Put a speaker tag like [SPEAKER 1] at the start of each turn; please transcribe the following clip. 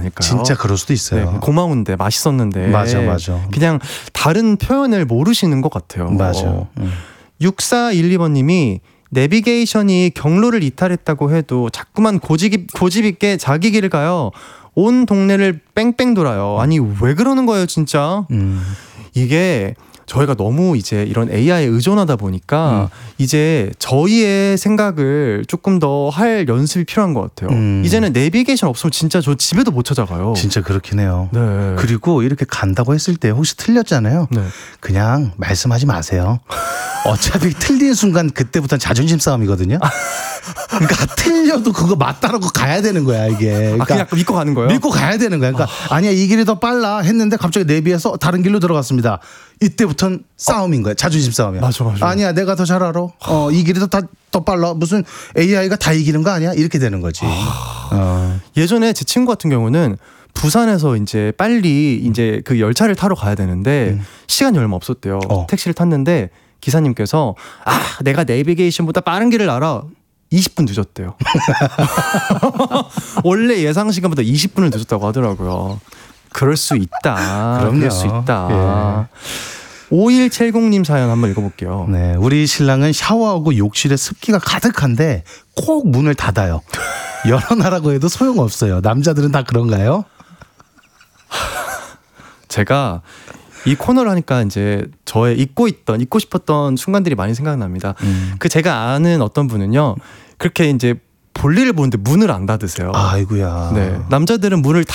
[SPEAKER 1] 아닐까요?
[SPEAKER 2] 진짜 그럴 수도 있어요.
[SPEAKER 1] 네, 고마운데 맛있었는데
[SPEAKER 2] 맞아.
[SPEAKER 1] 그냥 다른 표현을 모르시는 것 같아요.
[SPEAKER 2] 맞아.
[SPEAKER 1] 6412번님이 내비게이션이 경로를 이탈했다고 해도 자꾸만 고집 있게 자기 길을 가요. 온 동네를 뺑뺑 돌아요. 아니 왜 그러는 거예요 진짜? 이게 저희가 너무 이제 이런 AI에 의존하다 보니까 이제 저희의 생각을 조금 더 할 연습이 필요한 것 같아요. 이제는 내비게이션 없으면 진짜 저 집에도 못 찾아가요.
[SPEAKER 2] 진짜 그렇긴 해요.
[SPEAKER 1] 네.
[SPEAKER 2] 그리고 이렇게 간다고 했을 때 혹시 틀렸잖아요.
[SPEAKER 1] 네.
[SPEAKER 2] 그냥 말씀하지 마세요. 어차피 틀린 순간 그때부터는 자존심 싸움이거든요. 그러니까 틀려도 그거 맞다라고 가야 되는 거야 이게. 그러니까
[SPEAKER 1] 그냥 믿고 가는 거예요?
[SPEAKER 2] 믿고 가야 되는 거야. 그러니까 아니야 이 길이 더 빨라 했는데 갑자기 내비에서 다른 길로 들어갔습니다. 이때부터는 싸움인 거야. 자존심 싸움이야.
[SPEAKER 1] 맞아.
[SPEAKER 2] 아니야 내가 더 잘 알아. 이 길이 더 빨라. 무슨 AI가 다 이기는 거 아니야? 이렇게 되는 거지.
[SPEAKER 1] 예전에 제 친구 같은 경우는 부산에서 이제 빨리 이제 그 열차를 타러 가야 되는데 시간이 얼마 없었대요. 택시를 탔는데 기사님께서 내가 내비게이션보다 빠른 길을 알아. 20분 늦었대요. 원래 예상 시간보다 20분을 늦었다고 하더라고요. 그럴 수 있다.
[SPEAKER 2] 그럼요.
[SPEAKER 1] 그럴 수 있다. 5170님 사연 한번 읽어볼게요.
[SPEAKER 2] 네, 우리 신랑은 샤워하고 욕실에 습기가 가득한데 꼭 문을 닫아요. 열어놔라고 해도 소용없어요. 남자들은 다 그런가요?
[SPEAKER 1] 제가 이 코너를 하니까 이제 저의 잊고 싶었던 순간들이 많이 생각납니다. 그 제가 아는 어떤 분은요, 그렇게 이제 볼일을 보는데 문을 안 닫으세요.
[SPEAKER 2] 아이고야.
[SPEAKER 1] 네, 남자들은 문을